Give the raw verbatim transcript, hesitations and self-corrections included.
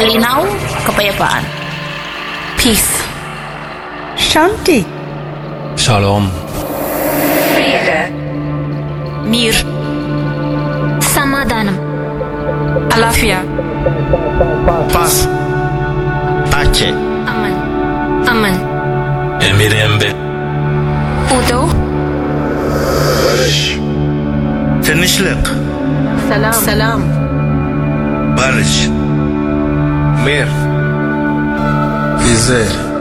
malinaw, kapayapaan. Peace. Shanti. Shalom. Mir. సమాధానం. Alafia. Paz. Pace. Aman. Aman. Emirembe. ఉదో. Barış. Tinişlik. Salam. Salam. Barış. Mir. Izer.